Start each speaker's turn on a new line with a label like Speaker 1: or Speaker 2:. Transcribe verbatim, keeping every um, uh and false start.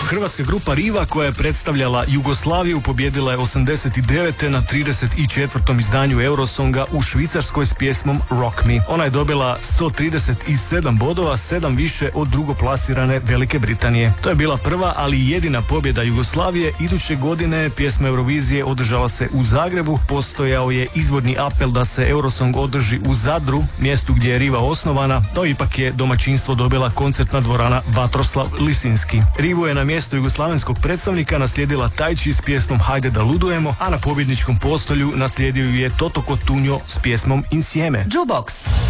Speaker 1: hrvatska grupa Riva koja je predstavljala Jugoslaviju pobijedila je osamdeset devete na trideset četvrtom izdanju Eurosonga u Švicarskoj s pjesmom Rock Me. Ona je dobila sto trideset sedam bodova, sedam više od drugoplasirane Velike Britanije. To je bila prva, ali i jedina pobjeda Jugoslavije. Iduće godine pjesma Eurovizije održala se u Zagrebu. Postojao je izvorni apel da se Eurosong održi u Zadru, mjestu gdje je Riva osnovana, no ipak je domaćinstvo dobila koncertna dvorana Vatroslav Lisinski. Rivu je na mjestu jugoslavenskog predstavnika naslijedila Tajči s pjesmom Hajde da ludujemo, a na pobjedničkom postolju naslijedio ju je Toto Cotugno s pjesmom Insieme.
Speaker 2: Jukebox.